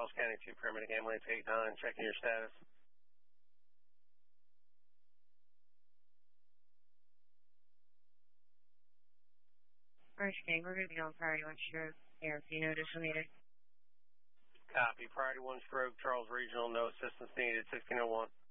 Charles County 2 paramedic ambulance 89, checking your status. Orange King, we're going to be on priority 1 stroke. If you know additional needed. Copy. Priority 1 stroke, Charles Regional, no assistance needed, 1601.